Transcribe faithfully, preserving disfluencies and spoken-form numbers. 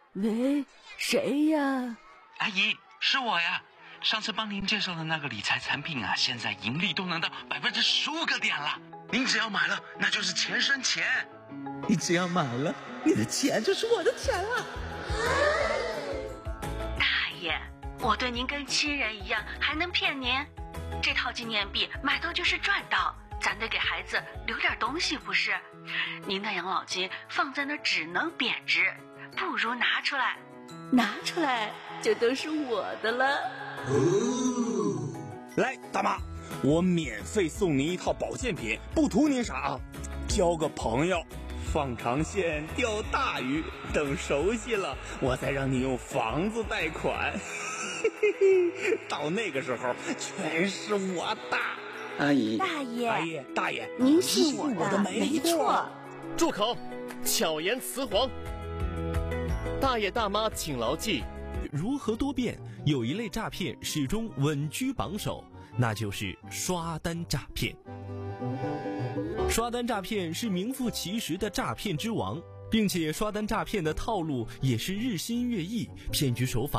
喂，谁呀？ 阿姨，是我呀。上次帮您介绍的那个理财产品啊，现在盈利都能到百分之十五个点了。您只要买了，那就是钱生钱。 你只要买了，你的钱就是我的钱了。 大爷，我对您跟亲人一样，还能骗您？这套纪念币买到就是赚到，咱得给孩子留点东西不是？您的养老金放在那只能贬值，不如拿出来，拿出来就都是我的了。 来，大妈，我免费送您一套保健品，不图您啥啊，交个朋友，放长线钓大鱼，等熟悉了，我再让你用房子贷款。到那个时候，全是我的。 阿姨， 大爷， 阿姨，大爷， 您是我的， 我的没错。 住口！巧言辞黄。大爷大妈请牢记， 如何多变，有一类诈骗始终稳居榜首，那就是刷单诈骗。刷单诈骗是名副其实的诈骗之王，并且刷单诈骗的套路也是日新月异，骗局手法